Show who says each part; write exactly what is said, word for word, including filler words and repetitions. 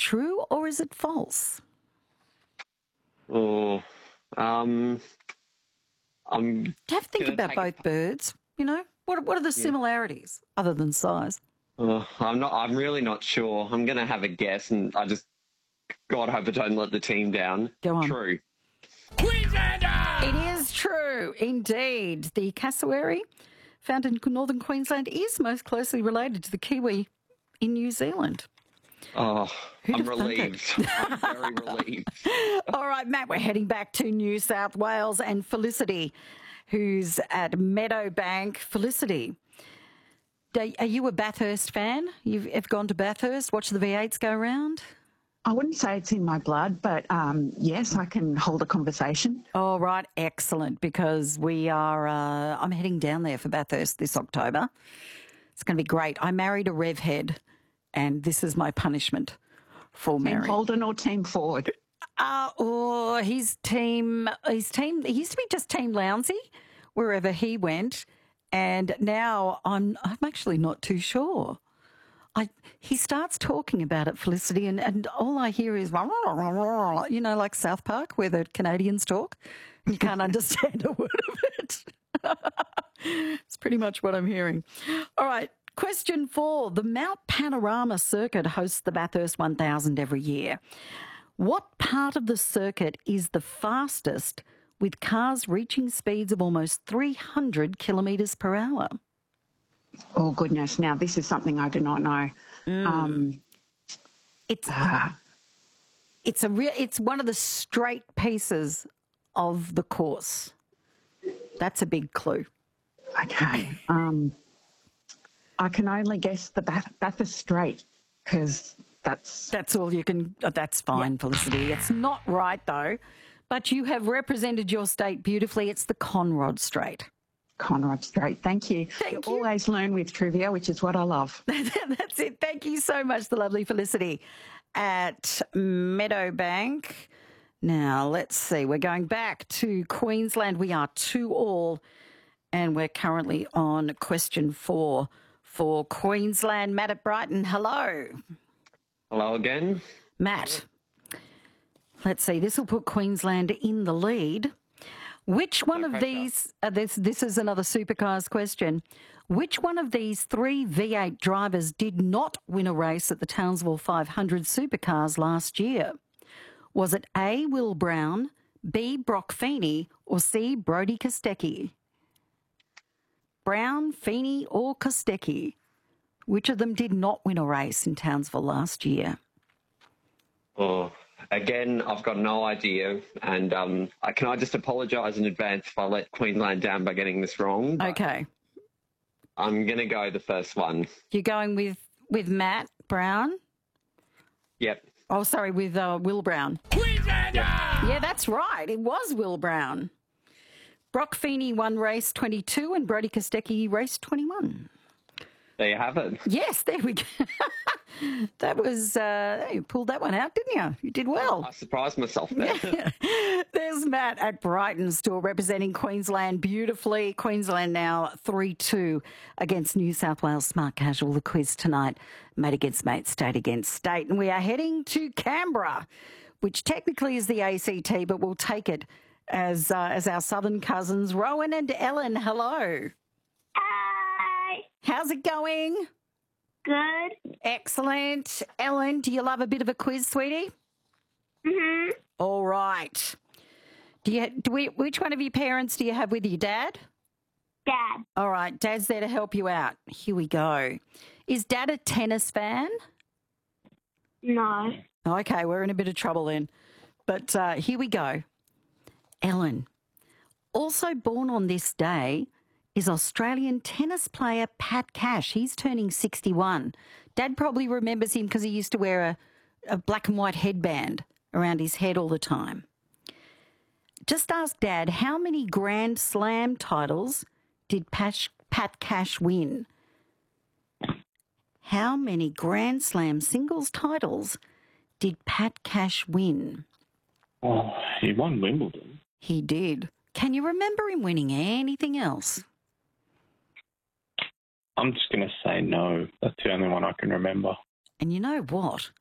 Speaker 1: true or is it false?
Speaker 2: Oh, um, I'm.
Speaker 1: Do you have to think
Speaker 2: gonna
Speaker 1: about
Speaker 2: take
Speaker 1: both
Speaker 2: it-
Speaker 1: birds? You know, what what are the similarities other than size?
Speaker 2: Oh, I'm not. I'm really not sure. I'm going to have a guess, and I just, God, hope I don't let the team down.
Speaker 1: Go on.
Speaker 2: True.
Speaker 1: It is true, indeed. The cassowary, found in northern Queensland, is most closely related to the kiwi in New Zealand.
Speaker 2: Oh,
Speaker 1: Who'd
Speaker 2: I'm
Speaker 1: have thunk it?
Speaker 2: relieved. I'm very relieved.
Speaker 1: All right, Matt, we're heading back to New South Wales and Felicity, who's at Meadowbank. Felicity, are you a Bathurst fan? You've have gone to Bathurst, watched the V eights go round?
Speaker 3: I wouldn't say it's in my blood, but um, yes, I can hold a conversation.
Speaker 1: All right, excellent, because we are, uh, I'm heading down there for Bathurst this October. It's going to be great. I married a rev head, and this is my punishment for
Speaker 3: Team
Speaker 1: marrying.
Speaker 3: Holden or Team Ford?
Speaker 1: Uh, oh, his team, his team, he used to be just Team Lounsey, wherever he went, and now I'm, I'm actually not too sure. I, he starts talking about it, Felicity, and, and all I hear is, you know, like South Park, where the Canadians talk. You can't understand a word of it. It's pretty much what I'm hearing. All right, question four. The Mount Panorama Circuit hosts the Bathurst one thousand every year. What part of the circuit is the fastest, with cars reaching speeds of almost three hundred kilometres per hour?
Speaker 3: Oh, goodness. Now, this is something I do not know.
Speaker 1: Mm.
Speaker 3: Um,
Speaker 1: it's
Speaker 3: ah.
Speaker 1: it's a real. It's one of the straight pieces of the course. That's a big clue.
Speaker 3: Okay. Um, I can only guess the Bath- Bathurst Strait, because that's...
Speaker 1: That's all you can... Oh, that's fine, yeah. Felicity. It's not right, though. But you have represented your state beautifully. It's the Conrod Strait.
Speaker 3: Conrod Strait. Thank you.
Speaker 1: Thank
Speaker 3: you.
Speaker 1: you.
Speaker 3: Always learn with trivia, which is what I love.
Speaker 1: That's it. Thank you so much, the lovely Felicity at Meadowbank. Now, let's see. We're going back to Queensland. We are two all, and we're currently on question four for Queensland. Matt at Brighton, hello.
Speaker 2: Hello again.
Speaker 1: Matt, let's see. This will put Queensland in the lead. Which one of these, uh, this, this is another supercars question, which one of these three V eight drivers did not win a race at the Townsville five hundred Supercars last year? Was it A, Will Brown, B, Brock Feeney, or C, Brodie Kostecki? Brown, Feeney, or Kostecki? Which of them did not win a race in Townsville last year?
Speaker 2: Oh, again, I've got no idea. And um, I, can I just apologise in advance if I let Queensland down by getting this wrong?
Speaker 1: Okay.
Speaker 2: I'm going to go the first one.
Speaker 1: You're going with, with Matt Brown?
Speaker 2: Yep.
Speaker 1: Oh, sorry, with uh, Will Brown.
Speaker 2: Queenslander!
Speaker 1: Yeah, that's right. It was Will Brown. Brock Feeney won race twenty-two and Brodie Kostecki race twenty-one.
Speaker 2: There you have it.
Speaker 1: Yes, there we go. That was, uh, you pulled that one out, didn't you? You did well.
Speaker 2: I surprised myself there.
Speaker 1: Yeah. There's Matt at Brighton, still representing Queensland beautifully. Queensland now three two against New South Wales Smart Casual. The quiz tonight, mate against mate, state against state. And we are heading to Canberra, which technically is the A C T, but we'll take it as, uh, as our southern cousins. Rowan and Ellen, hello.
Speaker 4: Hi.
Speaker 1: How's it going?
Speaker 4: Good.
Speaker 1: Excellent. Ellen, do you love a bit of a quiz, sweetie?
Speaker 4: Mhm.
Speaker 1: All right. Do you do we, which one of your parents do you have with you, Dad?
Speaker 4: Dad.
Speaker 1: All right, Dad's there to help you out. Here we go. Is Dad a tennis fan?
Speaker 4: No.
Speaker 1: Okay, we're in a bit of trouble then. But uh, here we go. Ellen, also born on this day is Australian tennis player Pat Cash. He's turning sixty-one. Dad probably remembers him because he used to wear a, a black and white headband around his head all the time. Just ask Dad, how many Grand Slam titles did Pat, Pat Cash win? How many Grand Slam singles titles did Pat Cash win?
Speaker 5: Oh, he won Wimbledon.
Speaker 1: He did. Can you remember him winning anything else?
Speaker 5: I'm just going to say no. That's the only one I can remember.
Speaker 1: And you know what?